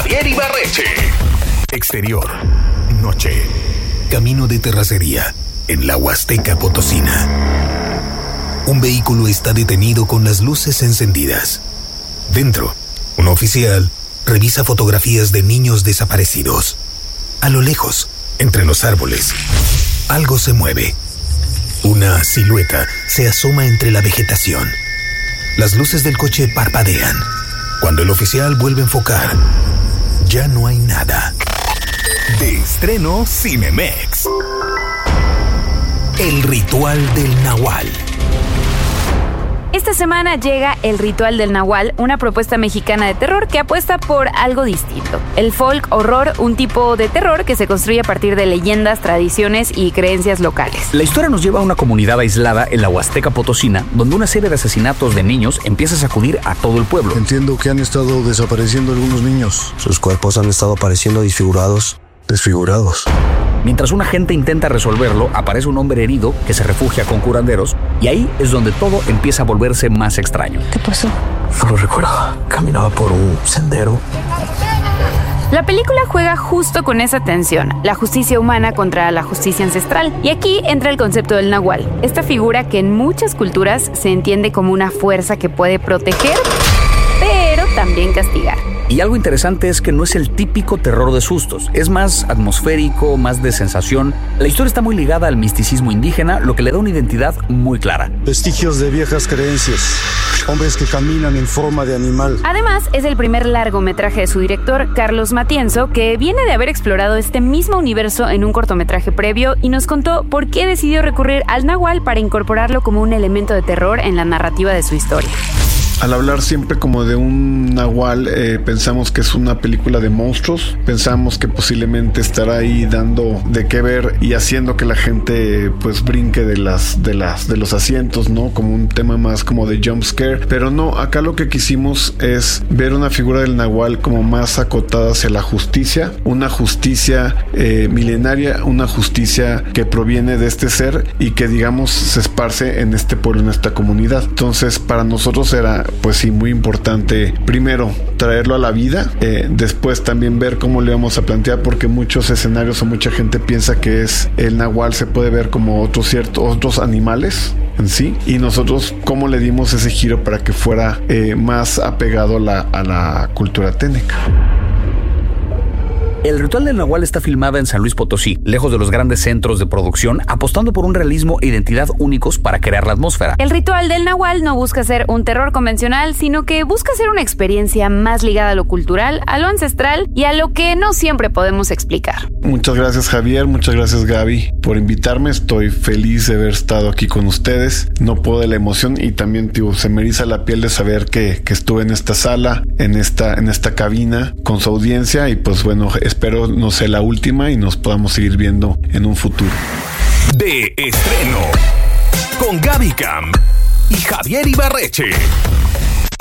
Javier Ibarreche. Exterior, noche, camino de terracería en la Huasteca Potosina. Un vehículo está detenido con las luces encendidas. Dentro, un oficial revisa fotografías de niños desaparecidos. A lo lejos, entre los árboles, algo se mueve. Una silueta se asoma entre la vegetación. Las luces del coche parpadean. Cuando el oficial vuelve a enfocar, ya no hay nada. De estreno Cinemex. El ritual del Nahual. Esta semana llega El Ritual del Nahual, una propuesta mexicana de terror que apuesta por algo distinto. El folk horror, un tipo de terror que se construye a partir de leyendas, tradiciones y creencias locales. La historia nos lleva a una comunidad aislada en la Huasteca Potosina, donde una serie de asesinatos de niños empieza a sacudir a todo el pueblo. Entiendo que han estado desapareciendo algunos niños. Sus cuerpos han estado apareciendo desfigurados. Mientras un agente intenta resolverlo, aparece un hombre herido que se refugia con curanderos, y ahí es donde todo empieza a volverse más extraño. ¿Qué pasó? No lo recuerdo. Caminaba por un sendero. La película juega justo con esa tensión, la justicia humana contra la justicia ancestral. Y aquí entra el concepto del Nahual, esta figura que en muchas culturas se entiende como una fuerza que puede proteger, pero también castigar. Y algo interesante es que no es el típico terror de sustos, es más atmosférico, más de sensación. La historia está muy ligada al misticismo indígena, lo que le da una identidad muy clara. Vestigios de viejas creencias. Hombres que caminan en forma de animal. Además, es el primer largometraje de su director, Carlos Matienzo, que viene de haber explorado este mismo universo en un cortometraje previo y nos contó por qué decidió recurrir al Nahual para incorporarlo como un elemento de terror en la narrativa de su historia. Al hablar siempre como de un nahual, pensamos que es una película de monstruos, pensamos que posiblemente estará ahí dando de qué ver y haciendo que la gente pues brinque de los asientos, ¿no? Como un tema más como de jump scare, pero no, acá lo que quisimos es ver una figura del nahual como más acotada hacia la justicia, una justicia milenaria, una justicia que proviene de este ser y que digamos se esparce en este pueblo, en esta comunidad. Entonces para nosotros era pues sí, muy importante primero traerlo a la vida, después también ver cómo le vamos a plantear, porque muchos escenarios o mucha gente piensa que es el nahual se puede ver como otros animales en sí, y nosotros cómo le dimos ese giro para que fuera más apegado a la cultura técnica. El Ritual del Nahual está filmada en San Luis Potosí, lejos de los grandes centros de producción, apostando por un realismo e identidad únicos para crear la atmósfera. El Ritual del Nahual no busca ser un terror convencional, sino que busca ser una experiencia más ligada a lo cultural, a lo ancestral y a lo que no siempre podemos explicar. Muchas gracias, Javier, muchas gracias, Gaby, por invitarme. Estoy feliz de haber estado aquí con ustedes. No puedo de la emoción y también se me eriza la piel de saber que estuve en esta sala, en esta cabina con su audiencia, y pues bueno, espero no sea la última y nos podamos seguir viendo en un futuro. De estreno con Gaby Cam y Javier Ibarreche.